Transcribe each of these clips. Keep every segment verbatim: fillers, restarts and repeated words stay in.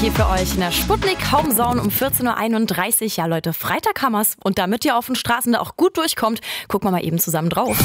hier für euch in der Sputnik Homezone um vierzehn Uhr einunddreißig. Ja Leute, Freitag haben wir's. Und damit ihr auf den Straßen da auch gut durchkommt, gucken wir mal eben zusammen drauf.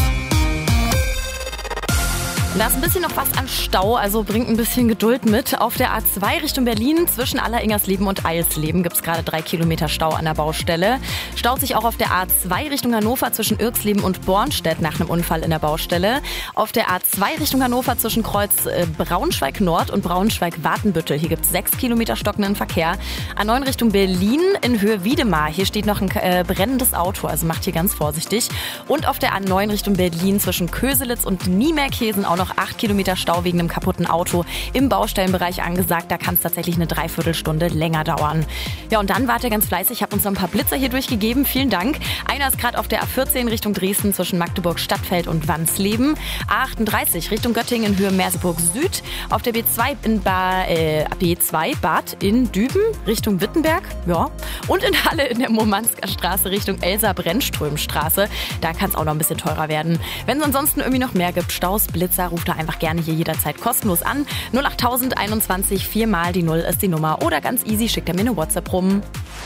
Da ist ein bisschen noch was an Stau, also bringt ein bisschen Geduld mit. Auf der A zwei Richtung Berlin zwischen Aller-Ingersleben und Eilsleben gibt es gerade drei Kilometer Stau an der Baustelle. Staut sich auch auf der A zwei Richtung Hannover zwischen Irksleben und Bornstedt nach einem Unfall in der Baustelle. Auf der A zwei Richtung Hannover zwischen Kreuz äh, Braunschweig Nord und Braunschweig-Wartenbüttel. Hier gibt es sechs Kilometer stockenden Verkehr. A neun Richtung Berlin in Höhe Wiedemar. Hier steht noch ein äh, brennendes Auto, also macht hier ganz vorsichtig. Und auf der A neun Richtung Berlin zwischen Köselitz und Niemerkesen auch noch acht Kilometer Stau wegen einem kaputten Auto im Baustellenbereich angesagt. Da kann es tatsächlich eine Dreiviertelstunde länger dauern. Ja, und dann wart ihr ganz fleißig. Ich habe uns noch ein paar Blitzer hier durchgegeben. Vielen Dank. Einer ist gerade auf der A vierzehn Richtung Dresden zwischen Magdeburg Stadtfeld und Wansleben. A achtunddreißig Richtung Göttingen in Höhe Merseburg Süd. Auf der B zwei in ba äh, B zwei Bad in Düben Richtung Wittenberg. Ja. Und in Halle in der Murmansker Straße Richtung Elsa-Brennström-Straße. Da kann es auch noch ein bisschen teurer werden. Wenn es ansonsten irgendwie noch mehr gibt, Staus, Blitzer, ruft da einfach gerne hier jederzeit kostenlos an. null acht einundzwanzig, viermal die Null ist die Nummer. Oder ganz easy, schickt er mir eine WhatsApp rum.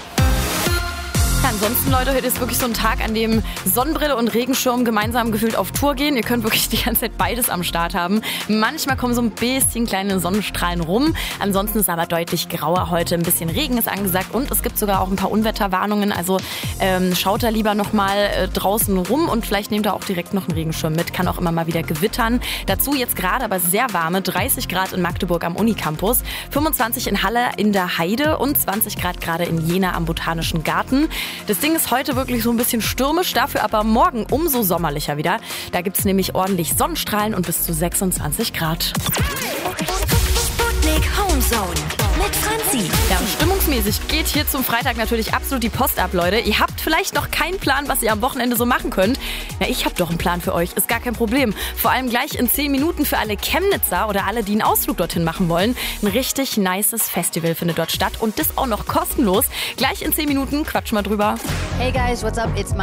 Ansonsten, Leute, heute ist wirklich so ein Tag, an dem Sonnenbrille und Regenschirm gemeinsam gefühlt auf Tour gehen. Ihr könnt wirklich die ganze Zeit beides am Start haben. Manchmal kommen so ein bisschen kleine Sonnenstrahlen rum. Ansonsten ist es aber deutlich grauer heute. Ein bisschen Regen ist angesagt und es gibt sogar auch ein paar Unwetterwarnungen. Also ähm, schaut da lieber nochmal äh, draußen rum und vielleicht nehmt ihr auch direkt noch einen Regenschirm mit. Kann auch immer mal wieder gewittern. Dazu jetzt gerade aber sehr warme dreißig Grad in Magdeburg am Unicampus, fünfundzwanzig in Halle in der Heide und zwanzig Grad gerade in Jena am Botanischen Garten. Das Ding ist heute wirklich so ein bisschen stürmisch, dafür aber morgen umso sommerlicher wieder. Da gibt es nämlich ordentlich Sonnenstrahlen und bis zu sechsundzwanzig Grad. Sputnik Homezone mit Franzi. Ja, stimmungsmäßig geht hier zum Freitag natürlich absolut die Post ab, Leute. Ihr habt vielleicht noch keinen Plan, was ihr am Wochenende so machen könnt. Na, ich habe doch einen Plan für euch, ist gar kein Problem. Vor allem gleich in zehn Minuten für alle Chemnitzer oder alle, die einen Ausflug dorthin machen wollen. Ein richtig nices Festival findet dort statt und das auch noch kostenlos. Gleich in zehn Minuten quatschen wir drüber. Hey guys, what's up? It's my